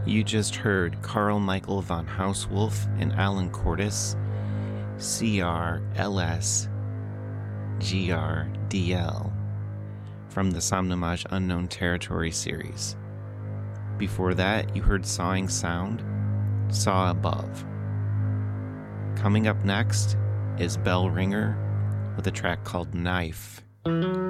You just heard Carl Michael von Hauswolf and Alan Cordes, CRLS-GRDL, from the Somnamage Unknown Territory series. Before that, you heard Sawing Sound, Saw Above. Coming up next is Bell Ringer with a track called Knife.